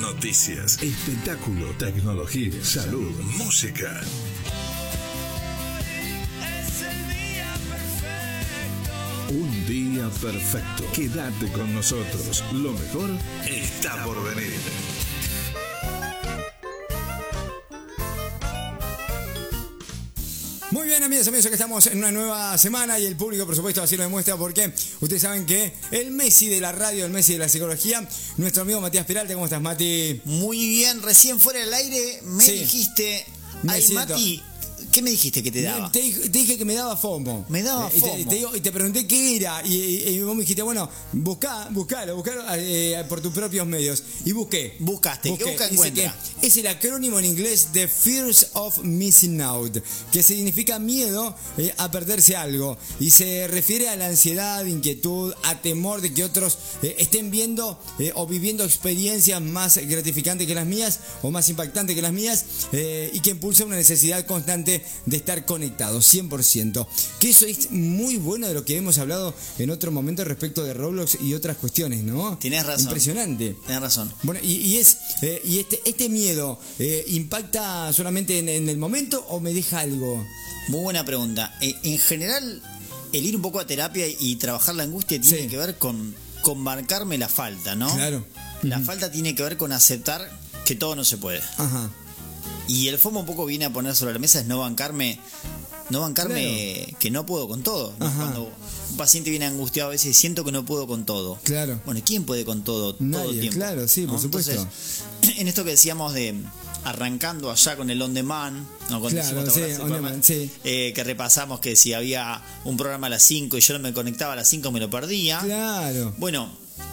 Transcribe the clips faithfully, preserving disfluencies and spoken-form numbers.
noticias, espectáculo, tecnología, salud, música. Un día perfecto. Quédate con nosotros. Lo mejor está por venir. Muy bien, amigos, amigos, que estamos en una nueva semana y el público, por supuesto, así lo demuestra porque ustedes saben que el Messi de la radio, el Messi de la psicología, nuestro amigo Matías Peralta. ¿Cómo estás, Mati? Muy bien, recién fuera del aire me sí. dijiste, me ay, siento... Mati, ¿qué me dijiste que te daba? Te, te dije que me daba FOMO. Me daba eh, FOMO. Y te, te, digo, y te pregunté qué era. Y, y, y vos me dijiste, bueno, buscá, buscalo, buscalo eh, por tus propios medios. Y busqué. Buscaste, busqué. ¿Qué busca encuentra? Que es el acrónimo en inglés de Fears of Missing Out, que significa miedo eh, a perderse algo. Y se refiere a la ansiedad, inquietud, a temor de que otros eh, estén viendo eh, o viviendo experiencias más gratificantes que las mías o más impactantes que las mías eh, y que impulsa una necesidad constante de estar conectados, cien por ciento. Que eso es muy bueno de lo que hemos hablado en otro momento respecto de Roblox y otras cuestiones, ¿no? Tienes razón. Impresionante. Tienes razón. Bueno, y, y es eh, y este, este miedo eh, ¿impacta solamente en, en el momento o me deja algo? Muy buena pregunta. Eh, en general, el ir un poco a terapia y trabajar la angustia tiene sí. que ver con, con marcarme la falta, ¿no? Claro. La uh-huh. falta tiene que ver con aceptar que todo no se puede. Ajá. Y el FOMO un poco viene a poner sobre la mesa es no bancarme, no bancarme claro. que no puedo con todo, ¿no? Cuando un paciente viene angustiado a veces siento que no puedo con todo. Claro. Bueno, ¿quién puede con todo Nadie, todo el tiempo? Claro, sí, ¿no? por supuesto. Entonces, en esto que decíamos de arrancando allá con el on demand, ¿no? Cuando claro, sí, on demand, sí. eh, que repasamos que si había un programa a las cinco y yo no me conectaba a las cinco me lo perdía. Claro. Bueno,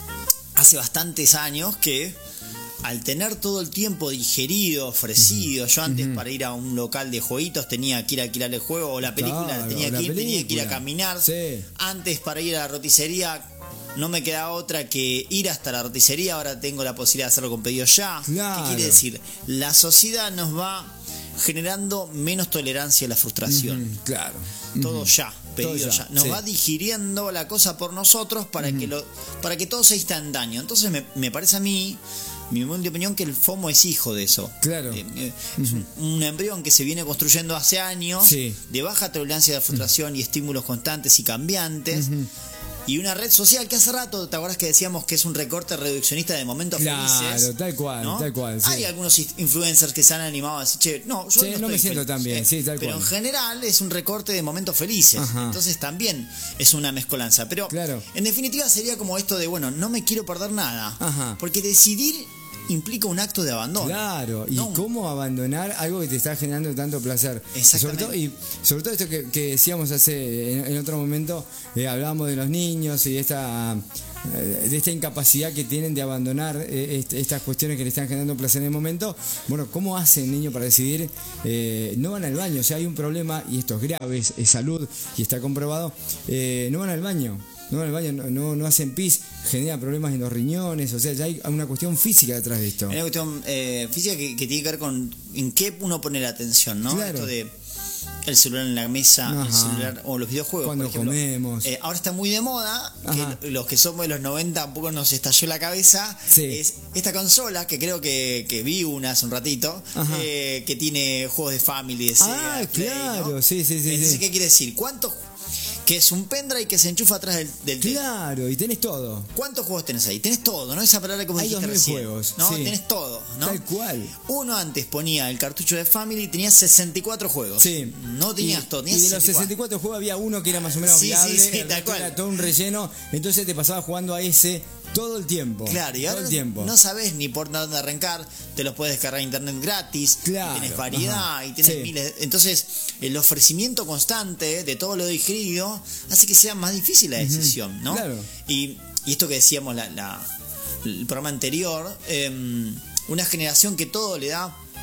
hace bastantes años que al tener todo el tiempo digerido, ofrecido, uh-huh. yo antes uh-huh. para ir a un local de jueguitos tenía que ir a alquilar el juego o la película, claro, tenía, la que ir, película. tenía que ir a caminar. Sí. Antes para ir a la roticería no me quedaba otra que ir hasta la roticería, ahora tengo la posibilidad de hacerlo con pedido ya. Claro. ¿Qué quiere decir? La sociedad nos va generando menos tolerancia a la frustración. Uh-huh. Claro. Todo uh-huh. ya. Pedido todo ya. Nos sí. va digiriendo la cosa por nosotros para uh-huh. que lo, para que todo sea instantáneo. Entonces me, me parece a mí, mi humilde opinión, que el FOMO es hijo de eso. Claro. Eh, eh, uh-huh. Es un, un embrión que se viene construyendo hace años, sí. de baja tolerancia a la frustración uh-huh. y estímulos constantes y cambiantes. Uh-huh. Y una red social que hace rato, ¿te acuerdas que decíamos que es un recorte reduccionista de momentos claro, felices? Claro, tal cual, ¿no? tal cual. Sí. Hay algunos influencers que se han animado a decir, che, no, yo sí, no, no me siento tan bien, sí, tal pero cual. en general es un recorte de momentos felices. Ajá. Entonces también es una mezcolanza. Pero claro. en definitiva sería como esto de, bueno, no me quiero perder nada. Ajá. Porque decidir implica un acto de abandono. Claro, y no. cómo abandonar algo que te está generando tanto placer. Exactamente. Sobre todo, y sobre todo esto que, que decíamos hace en, en otro momento, eh, hablábamos de los niños y esta eh, de esta incapacidad que tienen de abandonar eh, est- estas cuestiones que le están generando placer en el momento. Bueno, ¿cómo hace el niño para decidir? Eh, no van al baño, o sea, hay un problema, y esto es grave, es, es salud, y está comprobado, eh, no van al baño. No, en el baño no, no, no hacen pis, genera problemas en los riñones, o sea, ya hay una cuestión física detrás de esto. Hay una cuestión eh, física que, que tiene que ver con en qué uno pone la atención, ¿no? Claro. Esto de el celular en la mesa, ajá. el celular o los videojuegos, cuando por ejemplo. comemos. Eh, ahora está muy de moda, ajá. que los que somos de los noventa un poco nos estalló la cabeza, sí. es esta consola, que creo que, que vi una hace un ratito, eh, que tiene juegos de Family, de Sega, ah, de Play, claro, ¿no? sí, sí, sí. Entonces, sí. ¿qué quiere decir? ¿Cuántos que es un pendrive que se enchufa atrás del, del claro, y tenés todo. ¿Cuántos juegos tenés ahí? Tenés todo, ¿no? Esa palabra como hay dijiste dos mil recién. Juegos, ¿no? sí. Tenés todo, ¿no? Tal cual. Uno antes ponía el cartucho de Family y tenía sesenta y cuatro juegos. Sí. No tenías y, todo, tenías y de los sesenta y cuatro juegos había uno que era más o menos sí, viable, sí, sí, el tal resto cual. era todo un relleno, entonces te pasabas jugando a ese todo el tiempo. Claro, y ahora todo el tiempo. no sabés ni por dónde arrancar, te los puedes descargar en internet gratis, claro, y tenés variedad ajá. y tenés sí. miles. Entonces, el ofrecimiento constante de todo lo digerido hace que sea más difícil la decisión, uh-huh. ¿no? Claro. Y, y esto que decíamos la, la, el programa anterior, eh, una generación que todo le da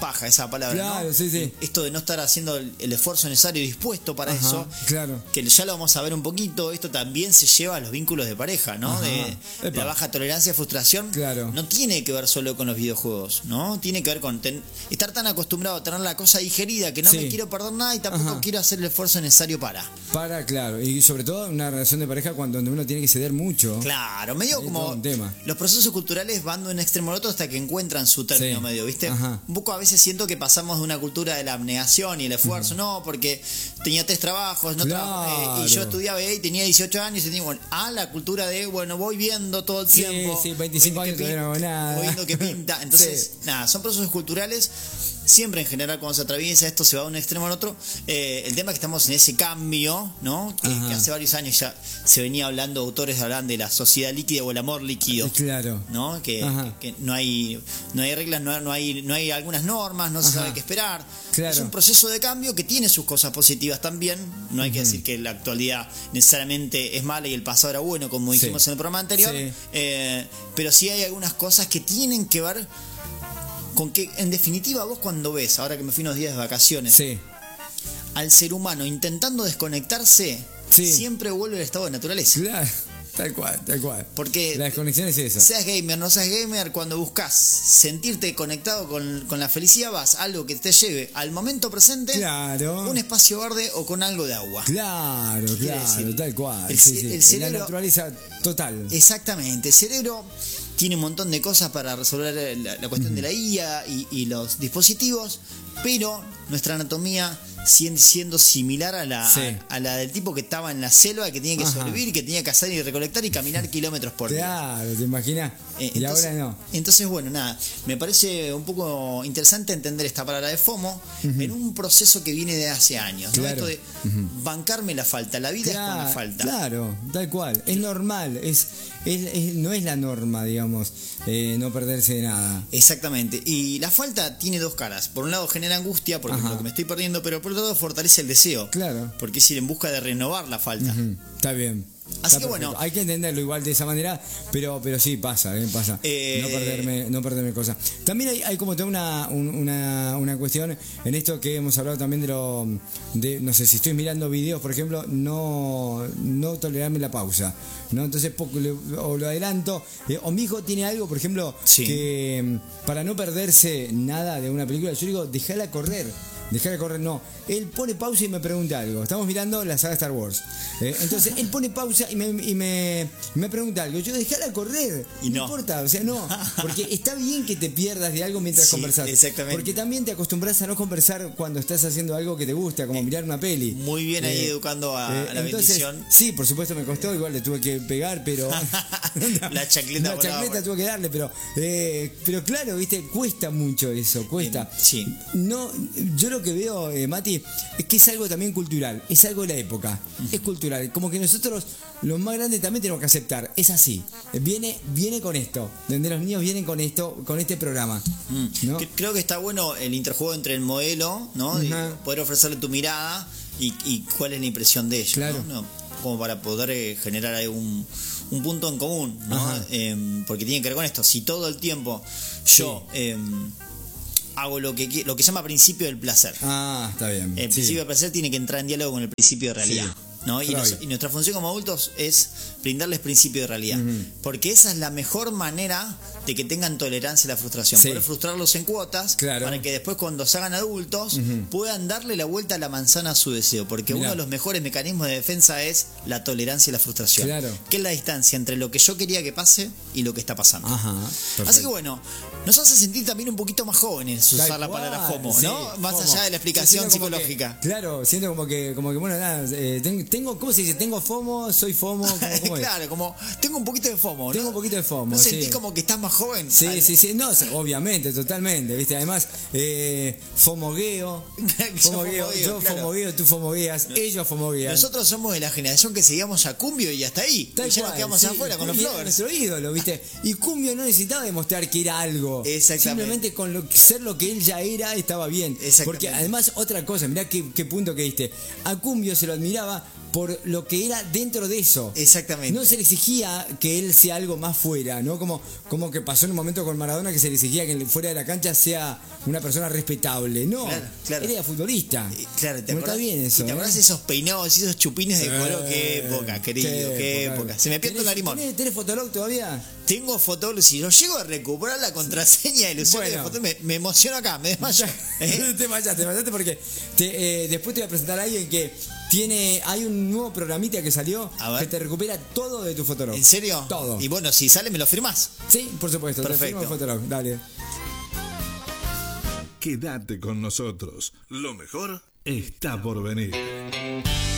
paja esa palabra, claro, ¿no? Sí, sí. Esto de no estar haciendo el, el esfuerzo necesario y dispuesto para Ajá, eso, claro. que ya lo vamos a ver un poquito, esto también se lleva a los vínculos de pareja, ¿no? Ajá. De, de la baja tolerancia a frustración, claro. no tiene que ver solo con los videojuegos, ¿no? Tiene que ver con ten, estar tan acostumbrado a tener la cosa digerida que no sí. me quiero perder nada y tampoco Ajá. quiero hacer el esfuerzo necesario para. Para, claro, y sobre todo una relación de pareja cuando donde uno tiene que ceder mucho. Claro, medio Ahí como los procesos culturales van de un extremo al otro hasta que encuentran su término sí. medio, ¿viste? Ajá. Un poco a veces siento que pasamos de una cultura de la abnegación y el esfuerzo, uh-huh. no, porque tenía tres trabajos, no claro. tra- eh, y yo estudiaba y tenía dieciocho años y tenía, bueno, a la cultura de, bueno, voy viendo todo el sí, tiempo. Sí, veinticinco años todavía no hago nada. Voy viendo que pinta. Entonces, sí. nada, son procesos culturales. Siempre en general cuando se atraviesa esto se va de un extremo al otro. Eh, el tema es que estamos en ese cambio, ¿no? Que, que hace varios años ya se venía hablando, autores hablan de la sociedad líquida o el amor líquido. Claro. ¿No? Que, que, que no hay no hay reglas, no, no hay no hay algunas normas, no se Ajá. sabe qué esperar. Claro. Es un proceso de cambio que tiene sus cosas positivas también. No hay uh-huh. que decir que la actualidad necesariamente es mala y el pasado era bueno, como dijimos sí. en el programa anterior. Sí. Eh, pero sí hay algunas cosas que tienen que ver con que, en definitiva, vos cuando ves, ahora que me fui unos días de vacaciones, sí. al ser humano intentando desconectarse, sí. siempre vuelve al estado de naturaleza. Claro, tal cual, tal cual. Porque la desconexión es esa. Seas gamer, no seas gamer, cuando buscas sentirte conectado con, con la felicidad, vas a algo que te lleve al momento presente, claro. un espacio verde o con algo de agua. Claro, claro, decir? tal cual. El, sí, sí. el cerebro, la naturaleza total. Exactamente, el cerebro tiene un montón de cosas para resolver la, la cuestión uh-huh. de la I A y, y los dispositivos, pero nuestra anatomía sigue siendo similar a la, sí. a, a la del tipo que estaba en la selva, que tenía que Ajá. sobrevivir, que tenía que cazar y recolectar y caminar kilómetros por día. Claro, ¿te imaginas? Eh, y entonces, ahora no. Entonces, bueno, nada, me parece un poco interesante entender esta palabra de FOMO uh-huh. en un proceso que viene de hace años, ¿no? Claro. Esto de uh-huh. bancarme la falta, la vida claro, es con la falta. Claro, tal cual, es normal, es, es, es no es la norma, digamos, eh, no perderse de nada. Exactamente, y la falta tiene dos caras. Por un lado genera angustia porque es lo que me estoy perdiendo, pero por otro lado fortalece el deseo. Claro. Porque es ir en busca de renovar la falta. Uh-huh. Está bien. Así Está que perfecto. bueno, hay que entenderlo igual de esa manera, pero pero sí pasa, ¿eh? pasa. Eh, no perderme, no perderme cosas. También hay, hay como toda una, una, una cuestión en esto que hemos hablado también de lo de no sé si estoy mirando videos, por ejemplo, no no tolerarme la pausa, ¿no? Entonces poco le, o lo adelanto, eh, o mi hijo tiene algo, por ejemplo, sí. que para no perderse nada de una película, yo digo, déjala correr. Dejar de correr, no. Él pone pausa y me pregunta algo. Estamos mirando la saga Star Wars. ¿eh? Entonces, él pone pausa y me, y me, me pregunta algo. Yo, dejala correr. Y no. no importa, o sea, no. Porque está bien que te pierdas de algo mientras sí, conversas. Exactamente. Porque también te acostumbras a no conversar cuando estás haciendo algo que te gusta, como mirar una peli. Muy bien ahí eh, educando a, eh, a la entonces, bendición. Sí, por supuesto me costó, igual le tuve que pegar, pero. la chacleta. La chacleta tuve que darle, pero. Eh, pero claro, viste, cuesta mucho eso, cuesta. Eh, sí. No, yo lo que veo, eh, Mati, es que es algo también cultural, es algo de la época, uh-huh. es cultural, como que nosotros, los más grandes, también tenemos que aceptar, es así, viene viene con esto, donde los niños vienen con esto, con este programa. Mm. ¿no? Creo que está bueno el interjuego entre el modelo, ¿no? Uh-huh. Poder ofrecerle tu mirada y, y cuál es la impresión de ellos, claro. ¿no? No, como para poder eh, generar ahí un, un punto en común, ¿no? Eh, porque tiene que ver con esto, si todo el tiempo yo... Sí. Eh, hago lo que lo que se llama principio del placer. Ah, está bien. El principio sí. del placer tiene que entrar en diálogo con el principio de realidad. Sí. ¿No? Y, nos, y nuestra función como adultos es brindarles principio de realidad. Uh-huh. Porque esa es la mejor manera de que tengan tolerancia a la frustración. Sí. Poder frustrarlos en cuotas, claro. para que después cuando se hagan adultos uh-huh. puedan darle la vuelta a la manzana a su deseo. Porque Mirá. uno de los mejores mecanismos de defensa es la tolerancia a la frustración. Claro. Que es la distancia entre lo que yo quería que pase y lo que está pasando. Ajá, así que bueno, nos hace sentir también un poquito más jóvenes usar Tal la cual. palabra FOMO, sí, ¿no? Más FOMO. allá de la explicación psicológica. Que, claro, siento como que, como que bueno, nada, eh, tengo, tengo, ¿cómo se dice? Tengo FOMO, soy FOMO, ¿cómo, cómo claro, como tengo un poquito de FOMO, ¿no? Tengo un poquito de FOMO, ¿No sí. sentís como que estás más joven? Sí, al... sí, sí, no, obviamente, totalmente, ¿viste? Además, eh, fomogueo, fomogueo, yo claro. fomogueo, tú fomogueas, no. ellos fomoguean. Nosotros somos de la generación que seguíamos a Cumbio y hasta ahí, Tal y ya cual, nos quedamos sí, afuera con los Flowers. Nuestro ídolo, ¿viste? Y Cumbio no necesitaba demostrar que era algo. Simplemente con lo, ser lo que él ya era estaba bien. Porque además, otra cosa, mirá qué, qué punto que diste. A Cumbio se lo admiraba por lo que era dentro de eso. Exactamente. No se le exigía que él sea algo más fuera, ¿no? Como, como que pasó en un momento con Maradona, que se le exigía que fuera de la cancha sea una persona respetable. No, claro, claro. era futbolista. Eh, claro, ¿te no acordás, está bien eso. ¿Te acordás ¿eh? esos peinados y esos chupines de Eh, color? Qué época, querido, qué, qué época. época. Se me pierde el larimón. ¿Tenés, ¿Tenés Fotolog todavía? Tengo Fotolog. Si yo llego a recuperar la contraseña del usuario bueno. de Fotolog, me, me emociono acá, me desmayo. ¿Eh? te vayaste, te vayaste porque te, eh, después te voy a presentar a alguien que tiene, hay un nuevo programita que salió que te recupera todo de tu Fotolog. ¿En serio? Todo. Y bueno, si sale, ¿me lo firmás? Sí, por supuesto. Perfecto. Te firmo el Fotolog, dale. Quédate con nosotros. Lo mejor está por venir.